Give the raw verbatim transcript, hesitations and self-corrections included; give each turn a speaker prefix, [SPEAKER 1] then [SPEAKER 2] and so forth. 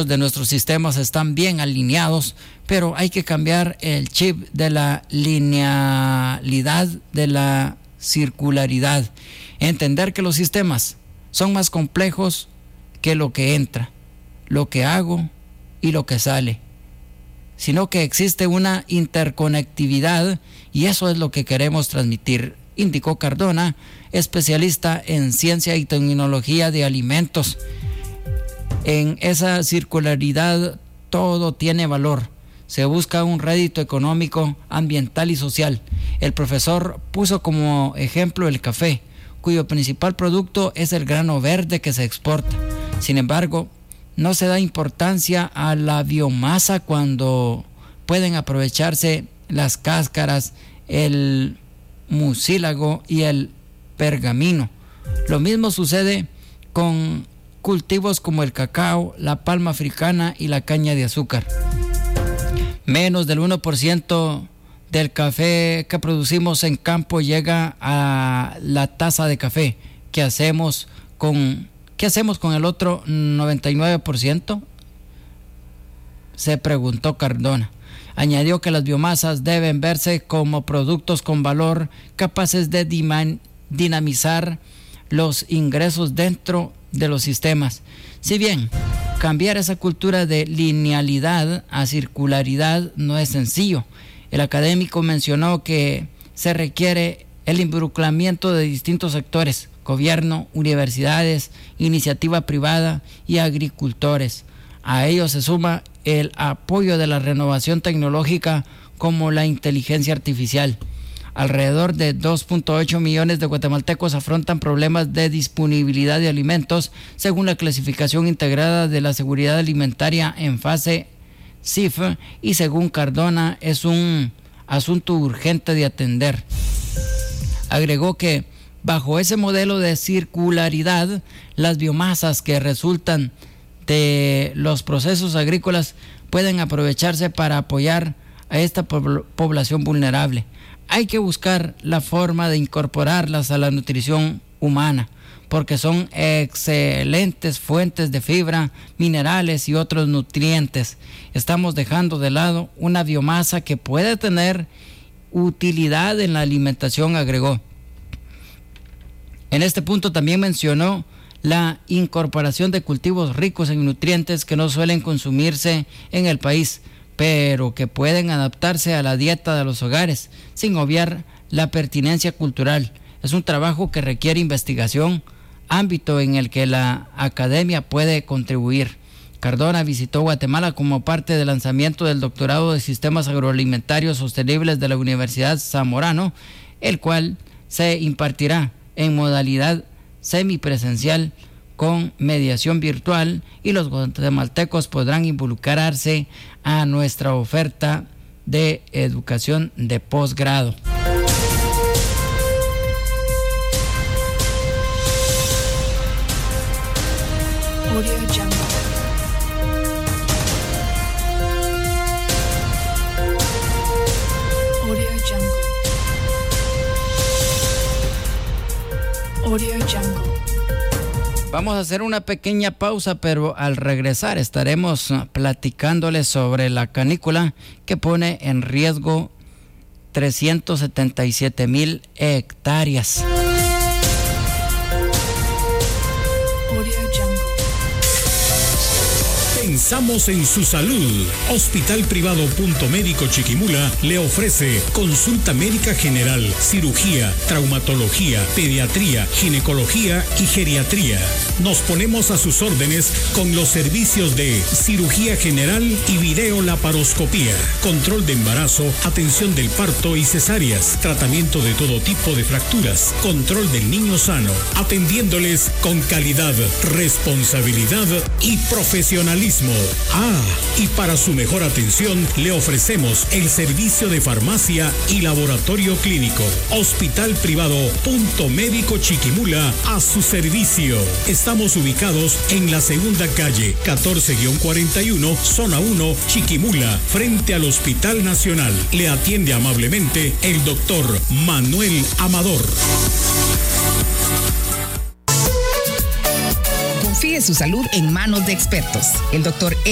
[SPEAKER 1] muchos de nuestros sistemas están bien alineados, pero hay que cambiar el chip de la linealidad, de la circularidad. Entender que los sistemas son más complejos que lo que entra, lo que hago y lo que sale, sino que existe una interconectividad, y eso es lo que queremos transmitir, indicó Cardona, especialista en ciencia y tecnología de alimentos. En esa circularidad todo tiene valor. Se busca un rédito económico, ambiental y social. El profesor puso como ejemplo el café, cuyo principal producto es el grano verde que se exporta. Sin embargo, no se da importancia a la biomasa cuando pueden aprovecharse las cáscaras, el mucílago y el pergamino. Lo mismo sucede con cultivos como el cacao, la palma africana y la caña de azúcar. Menos del uno por ciento del café que producimos en campo llega a la taza de café. ¿Qué hacemos con, qué hacemos con el otro noventa y nueve por ciento? Se preguntó Cardona. Añadió que las biomasas deben verse como productos con valor capaces de dinamizar los ingresos dentro de los sistemas. Si bien cambiar esa cultura de linealidad a circularidad no es sencillo, el académico mencionó que se requiere el involucramiento de distintos sectores: gobierno, universidades, iniciativa privada y agricultores. A ello se suma el apoyo de la renovación tecnológica como la inteligencia artificial. Alrededor de dos punto ocho millones de guatemaltecos afrontan problemas de disponibilidad de alimentos, según la clasificación integrada de la seguridad alimentaria en fase C I F, y según Cardona es un asunto urgente de atender. Agregó que bajo ese modelo de circularidad, las biomasas que resultan de los procesos agrícolas pueden aprovecharse para apoyar a esta población vulnerable. Hay que buscar la forma de incorporarlas a la nutrición humana, porque son excelentes fuentes de fibra, minerales y otros nutrientes. Estamos dejando de lado una biomasa que puede tener utilidad en la alimentación, agregó. En este punto también mencionó la incorporación de cultivos ricos en nutrientes que no suelen consumirse en el país, pero que pueden adaptarse a la dieta de los hogares, sin obviar la pertinencia cultural. Es un trabajo que requiere investigación, ámbito en el que la academia puede contribuir. Cardona visitó Guatemala como parte del lanzamiento del doctorado de Sistemas Agroalimentarios Sostenibles de la Universidad Zamorano, el cual se impartirá en modalidad semipresencial con mediación virtual, y los guatemaltecos podrán involucrarse a nuestra oferta de educación de posgrado.
[SPEAKER 2] Audio Jungle. Audio Jungle. Audio Jungle.
[SPEAKER 1] Vamos a hacer una pequeña pausa, pero al regresar estaremos platicándoles sobre la canícula que pone en riesgo trescientos setenta y siete mil hectáreas.
[SPEAKER 3] Pensamos en su salud. Hospital Privado Punto Médico Chiquimula le ofrece consulta médica general, cirugía, traumatología, pediatría, ginecología y geriatría. Nos ponemos a sus órdenes con los servicios de cirugía general y videolaparoscopía, control de embarazo, atención del parto y cesáreas, tratamiento de todo tipo de fracturas, control del niño sano, atendiéndoles con calidad, responsabilidad y profesionalismo. Ah, y para su mejor atención le ofrecemos el servicio de farmacia y laboratorio clínico. Hospital Privado Punto Médico Chiquimula a su servicio. Estamos ubicados en la segunda calle catorce cuarenta y uno, zona uno, Chiquimula, frente al Hospital Nacional. Le atiende amablemente el doctor Manuel Amador.
[SPEAKER 4] Confíe su salud en manos de expertos. El doctor